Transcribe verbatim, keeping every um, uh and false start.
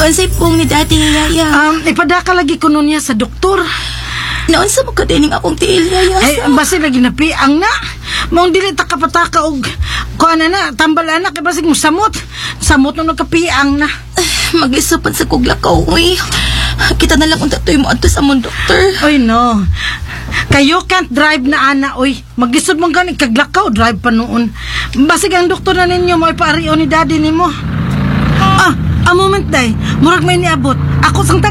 Unsay pong ni dati ni Yaya? Um, ipadaka lagi ko nun niya sa doktor. Naunsa mo ka dining akong tiil, Yaya? Ay, basi lagi napiang na. Maong dili ta kapataka og kuan na tambal anak kay basig mo samot. Samot no nagkapiang na. Mag-isapan sa kuglakaw, uy. Kita na lang kung tatoy mo ato sa mong doktor. Oy no. Kayo can't drive na ana, oy. Magisod mong gani kaglakaw, drive pa noon. Basig ang doktor na ninyo mo ipaariyo ni daddy nimo. Ah, a moment day. Murag may niabot. Ako sang